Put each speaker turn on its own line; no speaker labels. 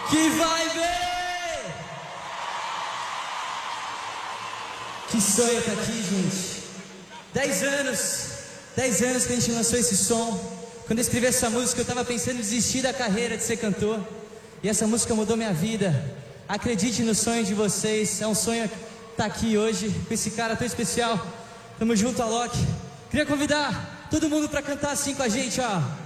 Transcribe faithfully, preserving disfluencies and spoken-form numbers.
Que vai ver! Que sonho tá aqui, gente. Dez anos, dez anos que a gente lançou esse som. Quando eu escrevi essa música, eu tava pensando em desistir da carreira de ser cantor. E essa música mudou minha vida. Acredite no sonho de vocês. É um sonho estar aqui hoje com esse cara tão especial. Tamo junto, Alok. Queria convidar todo mundo pra cantar assim com a gente, ó.